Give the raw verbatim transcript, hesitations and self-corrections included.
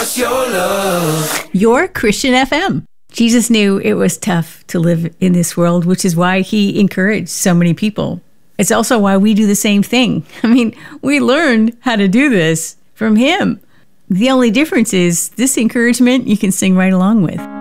us your love. Your Christian F M. Jesus knew it was tough to live in this world, which is why he encouraged so many people. It's also why we do the same thing. I mean, we learned how to do this from him. The only difference is this encouragement you can sing right along with.